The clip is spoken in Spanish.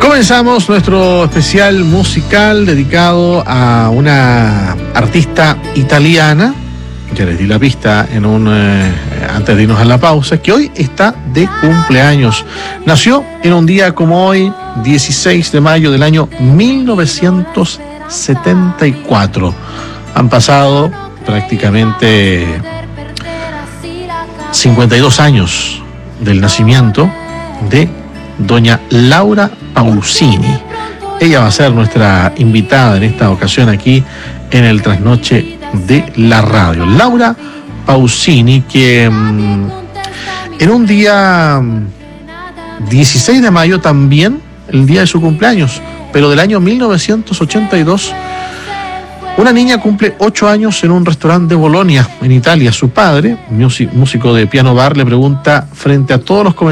Comenzamos nuestro especial musical dedicado a una artista italiana. Ya les di la pista antes de irnos a la pausa, que hoy está de cumpleaños. Nació en un día como hoy, 16 de mayo del año 1974. Han pasado prácticamente 52 años del nacimiento de doña Laura Pausini. Ella va a ser nuestra invitada en esta ocasión aquí en el Trasnoche de la Radio. Laura Pausini, que en un día 16 de mayo también, el día de su cumpleaños, pero del año 1982, una niña cumple 8 años en un restaurante de Bolonia, en Italia. Su padre, músico de piano bar, le pregunta frente a todos los comentarios